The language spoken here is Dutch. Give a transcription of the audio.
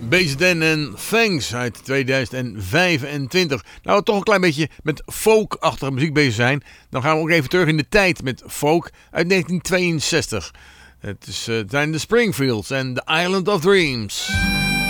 Bass Dan en Thanks uit 2025. Nou, we toch een klein beetje met folk-achtige muziek bezig zijn. Dan gaan we ook even terug in de tijd met folk uit 1962. Het zijn de Springfields en The Island of Dreams.